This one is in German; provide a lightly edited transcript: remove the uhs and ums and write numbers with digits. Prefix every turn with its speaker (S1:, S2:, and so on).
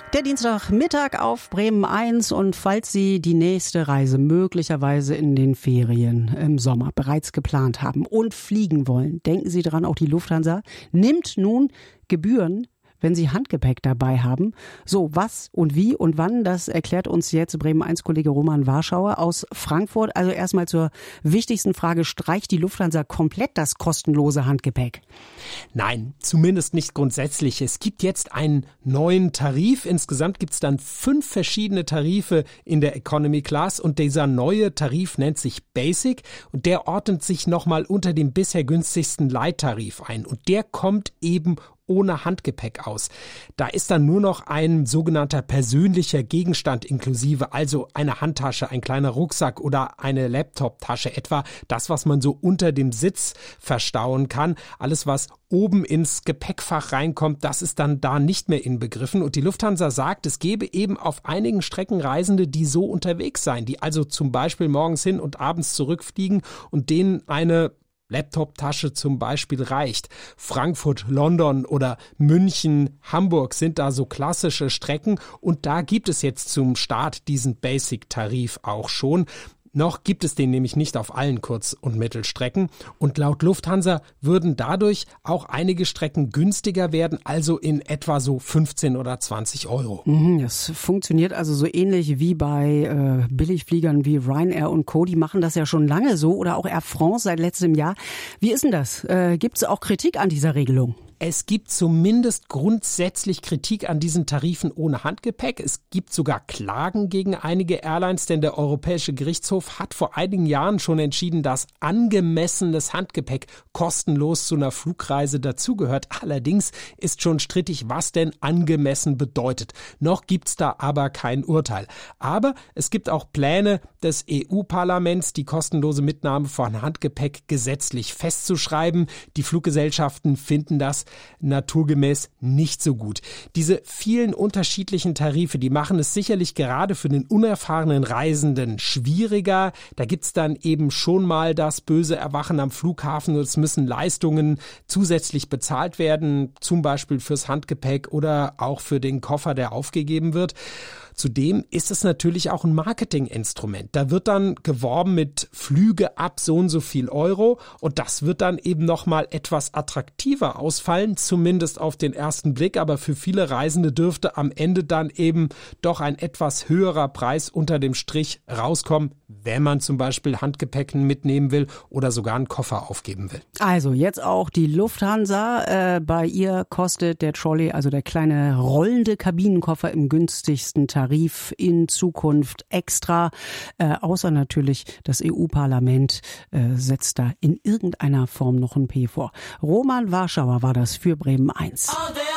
S1: Der Dienstagmittag auf Bremen 1 und falls Sie die nächste Reise möglicherweise in den Ferien im Sommer bereits geplant haben und fliegen wollen, denken Sie dran, auch die Lufthansa nimmt nun Gebühren, wenn Sie Handgepäck dabei haben. So, was und wie und wann, das erklärt uns jetzt Bremen 1-Kollege Roman Warschauer aus Frankfurt. Also erstmal zur wichtigsten Frage, streicht die Lufthansa komplett das kostenlose Handgepäck?
S2: Nein, zumindest nicht grundsätzlich. Es gibt jetzt einen neuen Tarif. Insgesamt gibt es dann 5 verschiedene Tarife in der Economy Class und dieser neue Tarif nennt sich Basic und der ordnet sich nochmal unter dem bisher günstigsten Light-Tarif ein und der kommt eben ohne Handgepäck aus. Da ist dann nur noch ein sogenannter persönlicher Gegenstand inklusive, also eine Handtasche, ein kleiner Rucksack oder eine Laptoptasche, etwa das, was man so unter dem Sitz verstauen kann. Alles, was oben ins Gepäckfach reinkommt, das ist dann da nicht mehr inbegriffen. Und die Lufthansa sagt, es gebe eben auf einigen Strecken Reisende, die so unterwegs seien, die also zum Beispiel morgens hin und abends zurückfliegen und denen eine Laptoptasche zum Beispiel reicht. Frankfurt, London oder München, Hamburg sind da so klassische Strecken und da gibt es jetzt zum Start diesen Basic-Tarif auch schon. Noch gibt es den nämlich nicht auf allen Kurz- und Mittelstrecken und laut Lufthansa würden dadurch auch einige Strecken günstiger werden, also in etwa so 15 oder 20 Euro.
S1: Das funktioniert also so ähnlich wie bei Billigfliegern wie Ryanair und Co. Die machen das ja schon lange so oder auch Air France seit letztem Jahr. Wie ist denn das? Gibt es auch Kritik an dieser Regelung?
S2: Es gibt zumindest grundsätzlich Kritik an diesen Tarifen ohne Handgepäck. Es gibt sogar Klagen gegen einige Airlines, denn der Europäische Gerichtshof hat vor einigen Jahren schon entschieden, dass angemessenes Handgepäck kostenlos zu einer Flugreise dazugehört. Allerdings ist schon strittig, was denn angemessen bedeutet. Noch gibt's da aber kein Urteil. Aber es gibt auch Pläne des EU-Parlaments, die kostenlose Mitnahme von Handgepäck gesetzlich festzuschreiben. Die Fluggesellschaften finden das naturgemäß nicht so gut. Diese vielen unterschiedlichen Tarife, die machen es sicherlich gerade für den unerfahrenen Reisenden schwieriger. Da gibt's dann eben schon mal das böse Erwachen am Flughafen und es müssen Leistungen zusätzlich bezahlt werden, zum Beispiel fürs Handgepäck oder auch für den Koffer, der aufgegeben wird. Zudem ist es natürlich auch ein Marketinginstrument. Da wird dann geworben mit Flüge ab so und so viel Euro und das wird dann eben nochmal etwas attraktiver ausfallen, zumindest auf den ersten Blick. Aber für viele Reisende dürfte am Ende dann eben doch ein etwas höherer Preis unter dem Strich rauskommen, wenn man zum Beispiel Handgepäck mitnehmen will oder sogar einen Koffer aufgeben will.
S1: Also jetzt auch die Lufthansa. Bei ihr kostet der Trolley, also der kleine rollende Kabinenkoffer im günstigsten Tarif in Zukunft extra, außer natürlich das EU-Parlament setzt da in irgendeiner Form noch ein P vor. Roman Warschauer war das für Bremen 1.